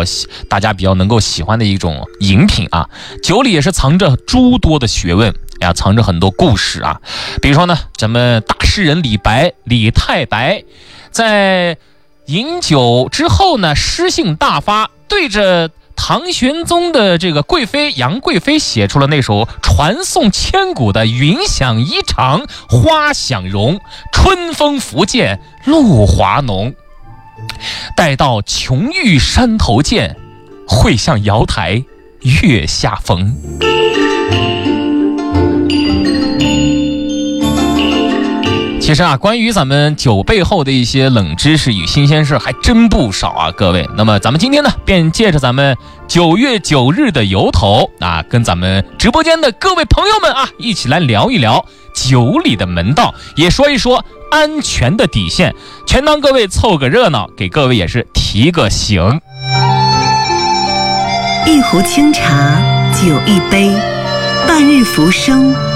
大家比较能够喜欢的一种饮品啊。酒里也是藏着诸多的学问呀，藏着很多故事啊。比如说呢，咱们大诗人李太白在饮酒之后呢，诗性大发，对着唐玄宗的这个贵妃杨贵妃写出了那首传颂千古的云想衣裳花想容，春风拂槛露华浓。待到琼玉山头见，会向瑶台月下逢。其实啊，关于咱们酒背后的一些冷知识与新鲜事还真不少啊，各位。那么咱们今天呢，便借着咱们9月9日的由头啊，跟咱们直播间的各位朋友们啊，一起来聊一聊酒里的门道，也说一说安全的底线，全当各位凑个热闹，给各位也是提个醒。 一壶清茶，酒一杯，半日浮生